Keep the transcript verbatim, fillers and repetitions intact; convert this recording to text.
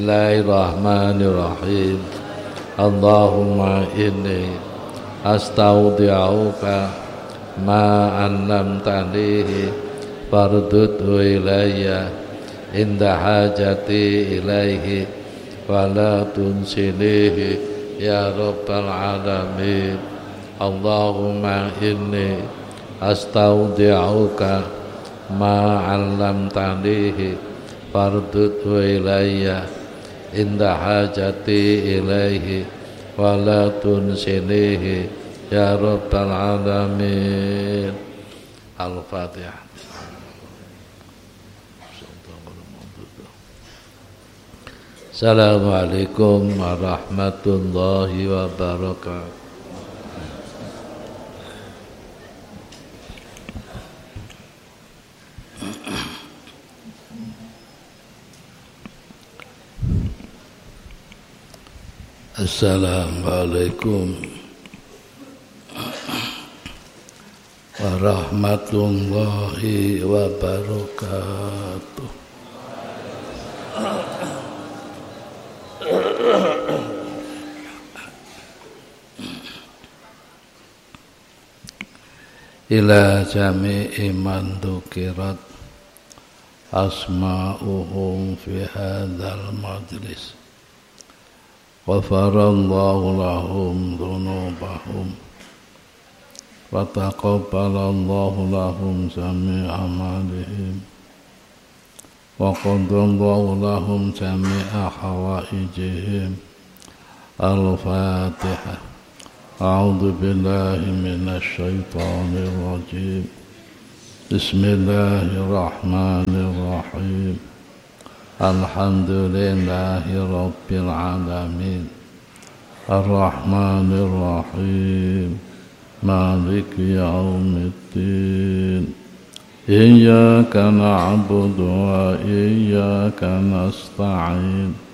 Bismillahirrahmanirrahim. Allahumma inni astaudi'uka ma 'allamtanihi fardudhu ilayya inda hajati ilaihi wa la tunsinihi ya rabbal alamin. Allahumma inni astaudi'uka ma 'allamtanihi fardudhu ilayya inda hajati ilaihi wa la tunsinihi ya rabbal alamin. Al-Fatihah. Assalamualaikum warahmatullahi wabarakatuh. Assalamualaikum warahmatullahi wabarakatuh. Ila jami'i man dukirat asma'uhum fi hadzal majlis ghafarallahu lahum dhunubahum wa taqabbalallahu lahum jami'a amalihim wa qadallahu lahum jami'a hawaijihim. Al-Fatihah. A'udzu billahi minasy syaithanir rajim. Bismillahirrahmanirrahim. Alhamdulillahi rabbil alamin. Ar-Rahmanir Rahim. Maliki yaumiddin. Iyyaka na'budu wa iyyaka nasta'in.